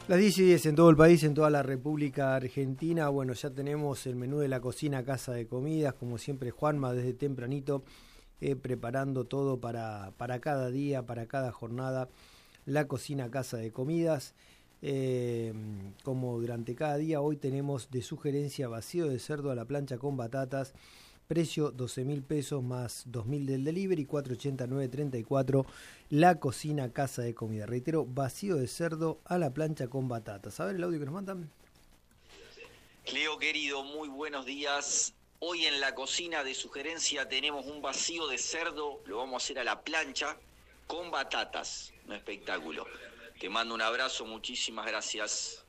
Las 10:10 en todo el país, en toda la República Argentina. Bueno, ya tenemos el menú de la cocina Casa de Comidas, como siempre Juanma desde tempranito, preparando todo para cada día, para cada jornada. La cocina Casa de Comidas, como durante cada día, hoy tenemos de sugerencia vacío de cerdo a la plancha con batatas, precio 12.000 pesos más 2.000 del delivery, 489.34, la cocina Casa de Comida. Reitero, vacío de cerdo a la plancha con batatas. A ver el audio que nos mandan. Leo querido, muy buenos días. Hoy en la cocina de sugerencia tenemos un vacío de cerdo, lo vamos a hacer a la plancha con batatas. Un espectáculo. Te mando un abrazo, muchísimas gracias.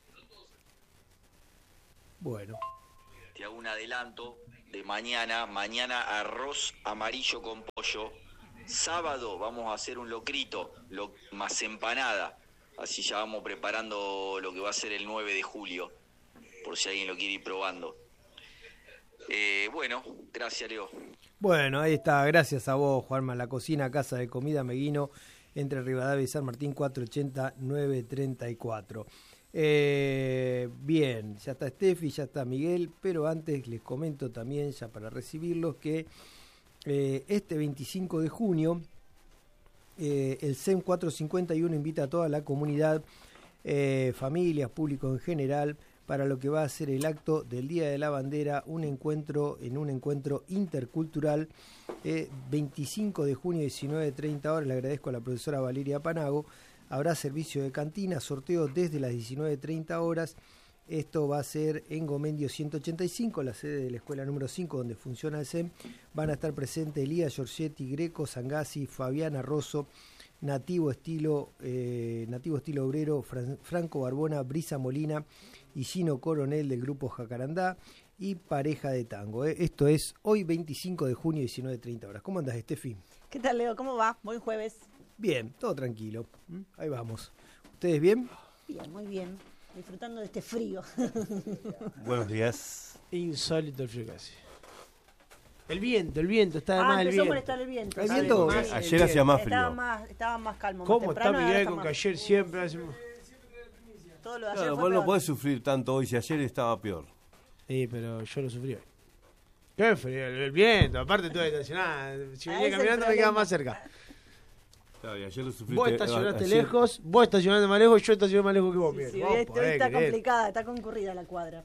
Bueno. Te hago un adelanto de mañana arroz amarillo con pollo. Sábado vamos a hacer un locrito, más empanada. Así ya vamos preparando lo que va a ser el 9 de julio, por si alguien lo quiere ir probando. Bueno, gracias Leo. Bueno, ahí está, gracias a vos Juanma, la cocina Casa de Comida Meguino, entre Rivadavia y San Martín, 489.34. Bien, ya está Steffi, ya está Miguel, pero antes les comento también, ya para recibirlos, que este 25 de junio el SEM 451 invita a toda la comunidad, familias, público en general, para lo que va a ser el acto del Día de la Bandera, un encuentro intercultural, 25 de junio, 19:30 horas. Le agradezco a la profesora Valeria Panago. Habrá servicio de cantina, sorteo desde las 19:30 horas. Esto va a ser en Gomendio 185, la sede de la escuela número 5, donde funciona el SEM. Van a estar presentes Elías Giorgetti, Greco, Sangassi, Fabiana Rosso, Nativo Estilo Obrero, Franco Barbona, Brisa Molina y Gino Coronel del grupo Jacarandá y Pareja de Tango. Esto es hoy 25 de junio, 19:30 horas. ¿Cómo andás, Estefi? ¿Qué tal, Leo? ¿Cómo va? Buen jueves. Bien, todo tranquilo. Ahí vamos. ¿Ustedes bien? Bien, muy bien. Disfrutando de este frío. Buenos días. Insólito el frío casi. El viento, está además el empezó viento. por estar el viento. ¿El viento? Ayer hacía más frío. Estaba más calmo. ¿Cómo más está temprano, Miguel ahora con está que más... ayer siempre hacemos? Todo lo de ayer Claro, fue vos no peor. podés sufrir tanto hoy, si ayer estaba peor. Sí, pero yo lo sufrí hoy. Qué frío, el viento, aparte tú estacionás. Si venía caminando me quedaba más cerca. Claro, y ayer lo sufrí. Vos estacionaste lejos, vos estacionaste más lejos, yo estacioné más lejos que vos, Miguel. Sí, Vos hoy podés está creer. complicada, está concurrida la cuadra.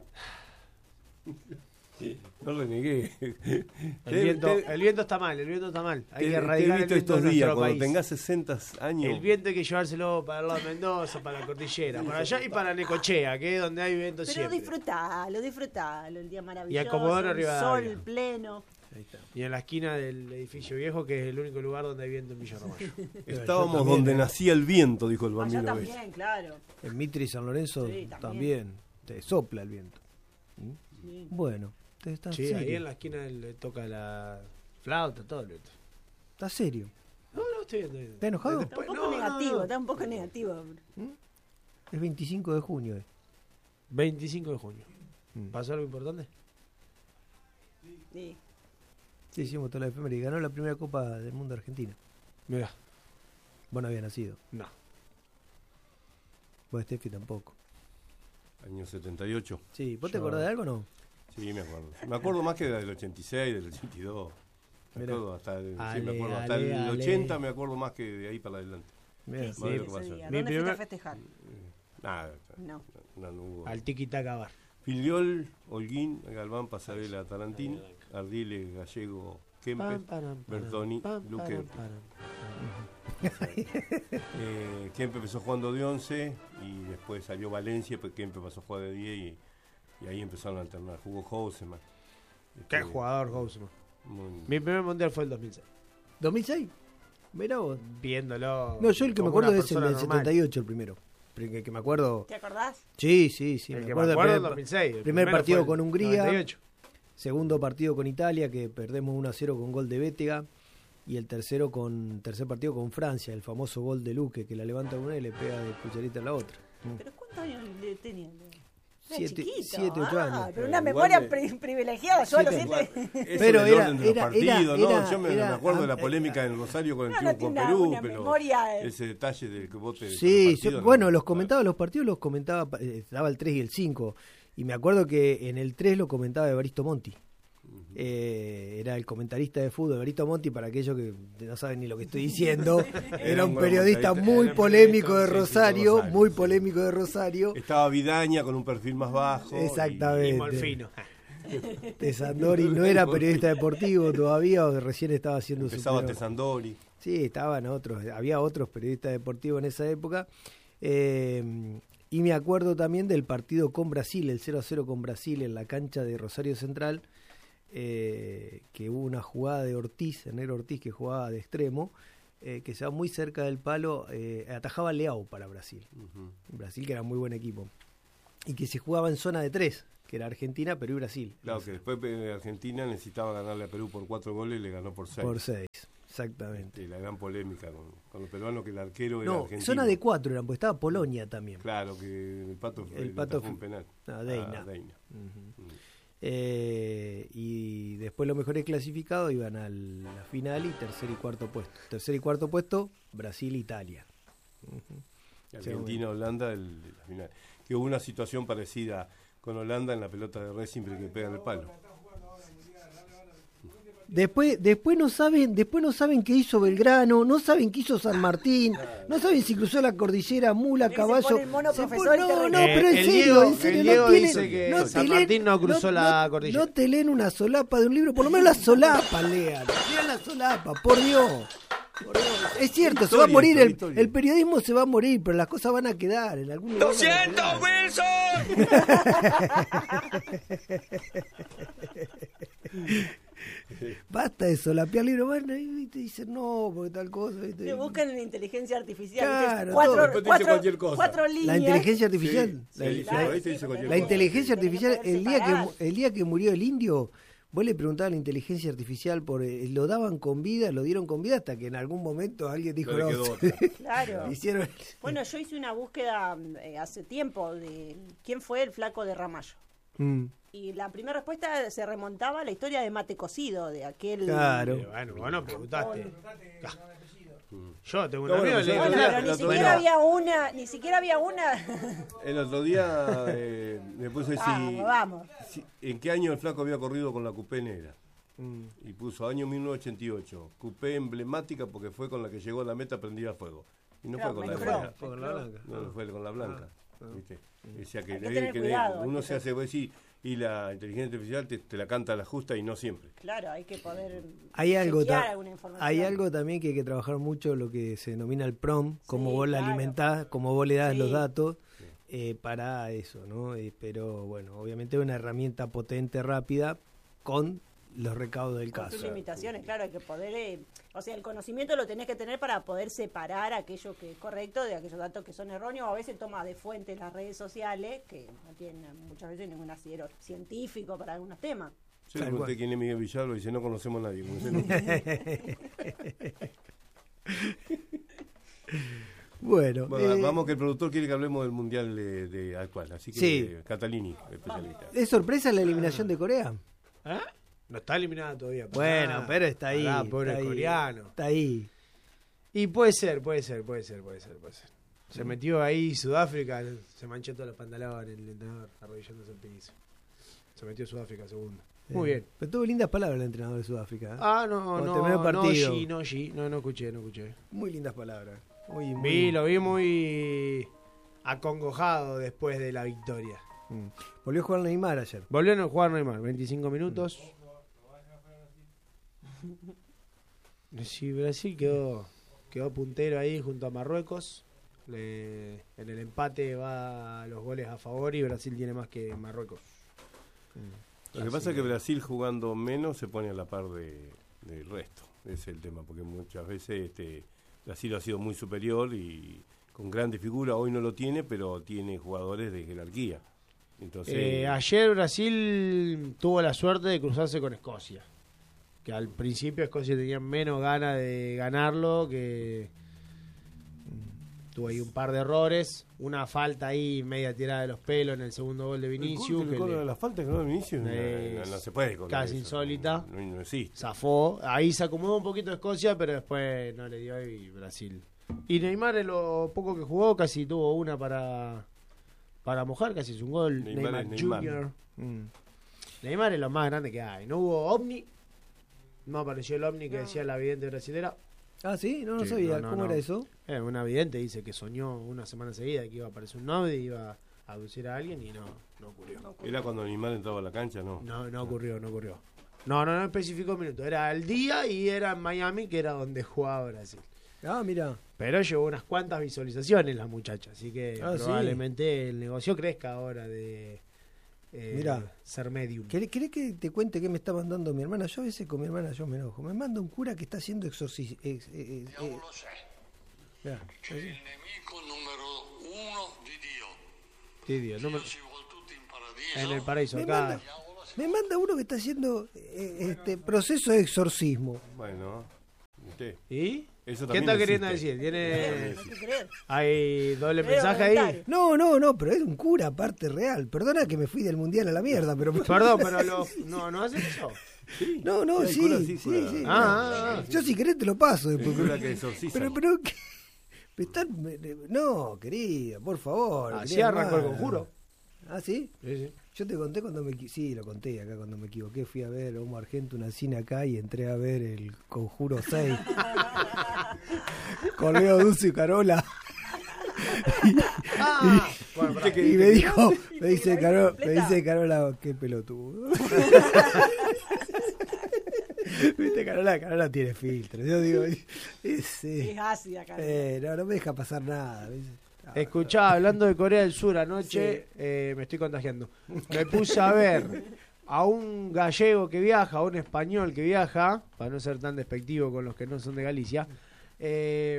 No renegué. El viento está mal, Hay que erradicar el visto viento estos de días, nuestro cuando país. tengas 60 años. El viento hay que llevárselo para el lado de Mendoza, para la cordillera, para allá y para Necochea, que es donde hay viento Pero siempre. disfrutalo, el día maravilloso. Y a Comodoro el Rivadavia. sol pleno. Ahí está. Y en la esquina del edificio viejo, que es el único lugar donde hay viento en Villa Ramallo. Estábamos también, donde nacía el viento, dijo el Allá bambino. también, claro. En Mitre y San Lorenzo Sí, también te sopla el viento. Sí. Bueno, está Sí, serio. ahí en la esquina le toca la flauta, todo el viento. ¿Está serio? No, estoy viendo. ¿Está enojado? Está un poco negativo, está un poco negativo. Es 25 de junio. 25 de junio. Mm. ¿Pasó algo importante? Sí. Sí, hicimos toda la efeméride. Ganó la primera Copa del Mundo Argentina. Mirá, Vos no habías nacido. no. Vos, Steffi, tampoco. Año 78. Sí, ¿vos te Yo- acordás de algo o no? Sí, me acuerdo. Me acuerdo más que del 86, del 82. Me Mirá. acuerdo hasta el, sí, Ale, me acuerdo hasta ale, el ale. 80, me acuerdo más que de ahí para adelante. Mirá. Sí, Madre, ese ¿qué pasó? día. Mi ¿Dónde fuiste primer- a festejar? Nada, No. no hubo. Al tiki-taka bar. Filiol, Holguín, Galván, Pasarela, Tarantín, Ardiles, Gallego, Kempe, Bertoni, Luque. Kempe empezó jugando de 11 y después salió Valencia, pues Kempe pasó a jugar de 10 y ahí empezaron a alternar. Jugó Houseman. Qué jugador, Houseman. Muy- Mi primer mundial fue el 2006. ¿2006? Mirá vos. Viéndolo. No, yo el que me como acuerdo una es el persona del normal. 78, el primero. Que me acuerdo. ¿Te acordás? Sí, El me que acuerdo. me acuerdo del el 2006. El primer primero partido fue el con Hungría. 98. Segundo partido con Italia, que perdemos 1-0 con gol de Bétega. Y el tercer partido con Francia, el famoso gol de Luque, que la levanta una y le pega de cucharita a la otra. ¿Pero cuántos años le tenía? 7, chiquito. 8 años. Pero una Igual memoria de- privilegiada. Yo a los Siete. 7. Pero Pero era- orden de los era- partidos, ¿no? era- Yo me era- acuerdo de la polémica en Rosario con el No, triunfo tiene con Perú, una pero memoria, ese detalle del que vos te... Sí, los partidos, bueno, no. los comentaba, los partidos los comentaba, daba el 3 y el 5. Y me acuerdo que en el 3 lo comentaba Evaristo Monti. Era el comentarista de fútbol, Evaristo Monti, para aquellos que no saben ni lo que estoy diciendo. Era un buen periodista comentarista. muy Era polémico de sí, sí, Rosario, Rosario, muy sí. polémico de Rosario. Estaba Vidaña con un perfil más bajo. Exactamente. Y Molfino. Tesandori no era periodista deportivo todavía, o recién estaba haciendo su Empezaba programa. Tesandori. Sí, estaban otros, había otros periodistas deportivos en esa época. Y me acuerdo también del partido con Brasil, el 0-0 con Brasil en la cancha de Rosario Central, que hubo una jugada de Ortiz, Enero Ortiz, que jugaba de extremo, que se va muy cerca del palo, atajaba Leao para Brasil. Brasil, que era muy buen equipo. Y que se jugaba en zona de 3, que era Argentina, Perú y Brasil. Claro, que después Argentina necesitaba ganarle a Perú por 4 goles y le ganó por 6. Por 6, exactamente. La gran polémica con los peruanos, que el arquero era No, argentino. zona de 4 eran, porque estaba Polonia también. Claro, que el Pato, El le Pato atajó un penal. Deina. Ah, Deina. Y después los mejores clasificados iban a la final y tercer y cuarto puesto. Tercer y cuarto puesto, Brasil-Italia. Argentina-Holanda, la final. Que hubo una situación parecida con Holanda en la pelota de Red, siempre que pega el palo. Después no saben qué hizo Belgrano, no saben qué hizo San Martín, no saben si cruzó la cordillera, mula, Se caballo. pone el mono profesor y te no, regaña. pero en El serio, Diego- en serio, el Diego no tienen, dice que no San te leen- Martín no cruzó la cordillera. No te leen una solapa de un libro, por lo menos la solapa lean la solapa, por Dios. Por Dios. Es cierto, se va a Historia, morir, historia. el periodismo se va a morir, pero las cosas van a quedar. En algún lugar van a quedar. Basta de solapear libros, bueno, y te dicen no, porque tal cosa. ¿viste? Te buscan en inteligencia artificial. Claro, ¿viste? todo. Después te dice cualquier cosa. Cuatro líneas. La inteligencia artificial. Sí, la, ahí te dice cualquier la cosa. inteligencia artificial, Tiene que poder separar. el día que murió el indio, vos le preguntabas a la inteligencia artificial, lo daban con vida, lo dieron con vida, hasta que en algún momento alguien dijo, No le no, quedó otra. Claro. hicieron... Bueno, yo hice una búsqueda hace tiempo de quién fue el flaco de Ramallo. Mm, Y la primera respuesta se remontaba a la historia de Mate Cocido, de aquel... claro. Bueno, vos no preguntaste. Yo tengo un No, amigo bueno, que le Bueno, el pero otro ni día- siquiera había una... El otro día me puse Vamos. en qué año el flaco había corrido con la Coupé negra. Mm. Y puso año 1988. Coupé emblemática porque fue con la que llegó a la meta prendida a fuego. Y no Claro, fue con la mejoró. negra. Con la blanca. No, fue con la blanca. ¿Viste? Decía que, Hay que tener cuidado, uno hay se que- hace decir y la inteligencia artificial te la canta a la justa y no siempre. Claro, hay que poder Hay algo, chequear alguna información. hay algo también que hay que trabajar mucho, lo que se denomina el prompt, cómo Sí, vos la claro. alimentás, cómo vos le das Sí. los datos para eso, ¿no? Pero bueno, obviamente es una herramienta potente, rápida, con los recaudos del Con caso. sus limitaciones, claro, hay que poder... o sea, el conocimiento lo tenés que tener para poder separar aquello que es correcto de aquellos datos que son erróneos. A veces toma de fuente las redes sociales, que no tienen muchas veces ningún asidero científico para algunos temas. Yo le Tal pregunté cual. quién es Miguel Villalba y dice, no conocemos a nadie. Bueno, Bueno, vamos que el productor quiere que hablemos del Mundial de actual. Así que Sí. Catalini, especialista. ¿es sorpresa la eliminación de Corea? ¿Eh? No está eliminada todavía. Bueno, pero está ahí. Pará, pobre está ahí, coreano. Está ahí. Y puede ser. Se metió ahí Sudáfrica, se manchó todos los pantalones el entrenador, arrodillándose al piso. Se metió Sudáfrica segundo. Muy bien. Pero tuvo lindas palabras el entrenador de Sudáfrica. ¿eh? Ah, no, Cuando terminó el partido. no escuché. Muy lindas palabras. Muy, Lo vi muy acongojado después de la victoria. Mm. Volvió a jugar Neymar ayer. Volvió a jugar Neymar, 25 minutos. Sí, Brasil quedó puntero ahí junto a Marruecos. En el empate va los goles a favor y Brasil tiene más que Marruecos. Lo que pasa es que Brasil jugando menos se pone a la par del resto. Ese es el tema, porque muchas veces Brasil ha sido muy superior y con grandes figuras. Hoy no lo tiene, pero tiene jugadores de jerarquía. Entonces, Ayer Brasil tuvo la suerte de cruzarse con Escocia. Que al principio Escocia tenía menos ganas de ganarlo que Tuvo ahí un par de errores, una falta ahí media tirada de los pelos en el segundo gol de Vinicius. El gol de la falta que no de Vinicius no se puede con casi eso, insólita. No existe. Zafó, ahí se acomodó un poquito Escocia, pero después no le dio y Brasil. Y Neymar en lo poco que jugó casi tuvo una para mojar, casi es un gol. Neymar Jr. Neymar es lo más grande que hay. No hubo ovni, no apareció el ovni que decía la vidente brasilera. Ah, ¿sí? No sabía. ¿Cómo era eso? Una vidente dice que soñó una semana seguida que iba a aparecer un ovni y iba a abducir a alguien y no ocurrió. ¿Era cuando Neymar entraba a la cancha? No ocurrió. No especificó minuto. Era el día y era en Miami, que era donde jugaba Brasil. Ah, mira. Pero llevó unas cuantas visualizaciones la muchacha, así que probablemente el negocio crezca ahora de ser medium. ¿Querés que te cuente qué me está mandando mi hermana? Yo a veces con mi hermana yo me enojo. Me manda un cura que está haciendo exorcismo. Il nemico numero uno di Dio. Sí, Dios, Si vuol tutti in paradiso. en el paraíso acá. Me manda uno que está haciendo proceso de exorcismo. Bueno, ¿usted? ¿Y? Eso ¿Qué está queriendo decir? ¿Tiene... No hay que creer. ¿Hay doble Creo mensaje ahí? voluntario. No, pero es un cura aparte real. Perdona que me fui del mundial a la mierda, pero... Perdón, pero no hacen eso. No, Sí, sí. Ah. Yo si querés te lo paso después. Cura que exorciza. Pero ¿qué? No, querida, por favor. Así querida arrancó el hermana. conjuro. ¿Ah, sí? Sí. Yo te conté cuando sí, lo conté acá cuando me equivoqué. Fui a ver Homo Argento, una cine acá y entré a ver el Conjuro 6. Con Leo Dulce y Carola. Bueno, pará. Y me dice Carola, qué pelotudo. Viste, Carola tiene filtro. Yo digo, Es ácida, cara. no me deja pasar nada. ¿viste? Escuchá, hablando de Corea del Sur, anoche me estoy contagiando. Me puse a ver a un gallego que viaja, a un español que viaja, para no ser tan despectivo con los que no son de Galicia, que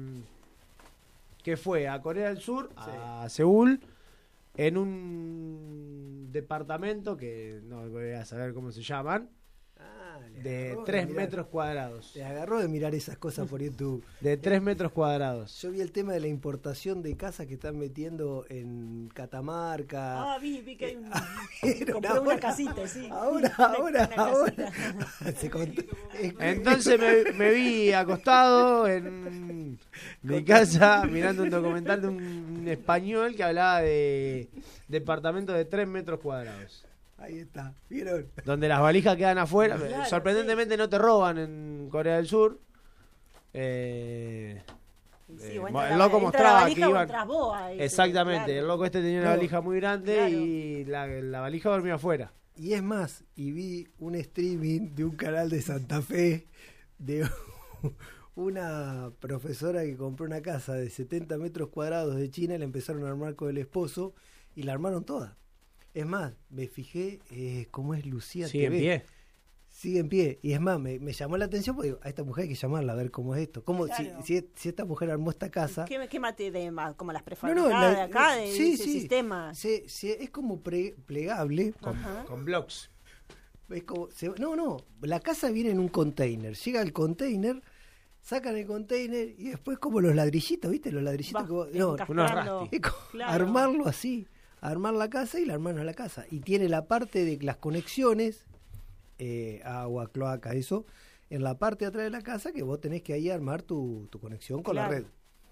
fue a Corea del Sur, a Seúl, en un departamento que no voy a saber cómo se llaman, de 3 metros cuadrados. Le agarró de mirar esas cosas por YouTube. De 3 metros cuadrados. Yo vi el tema de la importación de casas que están metiendo en Catamarca. Vi que hay Pero compré ahora- una casita, sí. Ahora. Una casita. Se contó- Entonces me vi acostado en mi casa mirando un documental de un español que hablaba de departamentos de 3 metros cuadrados. Ahí está, ¿vieron? Donde las valijas quedan afuera. Claro, Sorprendentemente no te roban en Corea del Sur. Sí, El entra loco la mostraba valija que o iban... entras vos ahí, Exactamente, claro. el loco este tenía una Claro. valija muy grande Claro. y la valija dormía afuera. Y es más, y vi un streaming de un canal de Santa Fe de una profesora que compró una casa de 70 metros cuadrados de China y la empezaron a armar con el esposo y la armaron toda. Es más, me fijé cómo es Lucía Sigue en TV. pie. Sigue en pie. Y es más, me llamó la atención porque digo, a esta mujer hay que llamarla a ver cómo es esto. Cómo, Claro. si esta mujer armó esta casa... ¿Qué mate de más? Como las No, prefabricadas la- de acá, de sí, ese sí. sistema. Es como plegable. Ajá. Con blocks. Es como, la casa viene en un container. Llega el container, sacan el container y después como los ladrillitos, ¿viste? Los ladrillitos Va que vos... encastrando. unos rasti. Es como Claro. armarlo así, armar la casa y la arman a la casa. Y tiene la parte de las conexiones, agua, cloaca, eso, en la parte de atrás de la casa que vos tenés que ahí armar tu conexión con Claro. la red.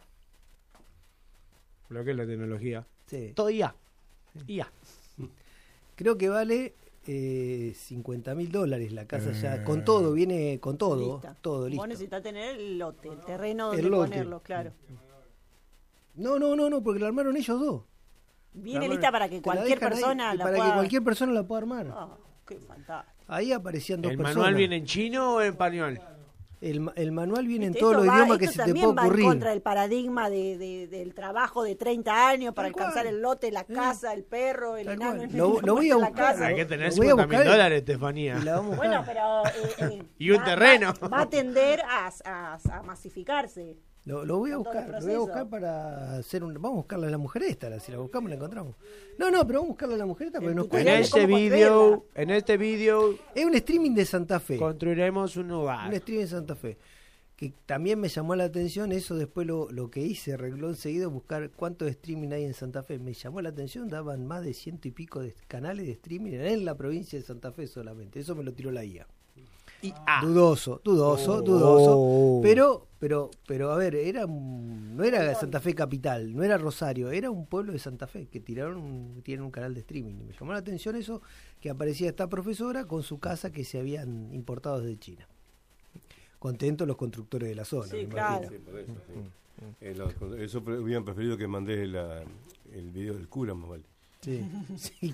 Lo que es la tecnología. Sí. Todo IA. IA. Creo que vale $50.000 la casa ya, con todo, viene con todo, Lista. todo Vos listo. necesitas tener el lote, el terreno El donde lote. ponerlo, claro. No, porque la armaron ellos dos. Viene La lista armaron- para que te la cualquier dejan ahí, persona y la para pueda... que cualquier persona la pueda armar. Ah, qué fantástico. Ahí aparecían dos ¿El personas. manual viene en chino o en español? El manual viene en Viste, todos los esto idiomas que esto se te también pueda va en ocurrir. contra del paradigma del trabajo de 30 años para Tal cual. alcanzar el lote, la casa, el perro, el Tal enano. cual. el Lo niño voy a puesto en la buscar, casa. Hay que tener Lo voy a $50.000, buscar Estefanía. Y la vamos a Bueno, buscar. pero... Y un terreno. Va a tender a masificarse. Lo voy a con todo el buscar, lo voy a proceso. buscar para hacer un... Vamos a buscarle a la mujer esta, si la buscamos la encontramos. No, pero vamos a buscarle a la mujer esta porque nos En tutorial cuesta. de cómo este video Es un streaming de Santa Fe. construiremos un Un hogar. streaming de Santa Fe. que también me llamó la atención, eso después lo que hice, arregló enseguida buscar cuánto de streaming hay en Santa Fe. Me llamó la atención, daban más de 100 y pico de canales de streaming en la provincia de Santa Fe solamente. Eso me lo tiró la IA. Dudoso. Pero a ver, no era Santa Fe capital, no era Rosario, era un pueblo de Santa Fe que tienen un canal de streaming. Y me llamó la atención eso, que aparecía esta profesora con su casa que se habían importado desde China. Contentos los constructores de la zona. Sí, claro. Sí, por eso, sí. Eso hubieran preferido que mandé el video del cura, más vale. Sí, sí.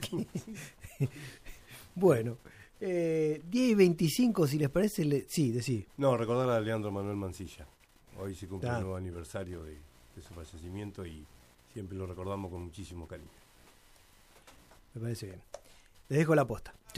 Bueno, 10 y 25, si les parece, sí, decí. No, recordar a Leandro Manuel Mancilla. Hoy se cumple el nuevo aniversario de su fallecimiento y siempre lo recordamos con muchísimo cariño. Me parece bien. Les dejo la posta.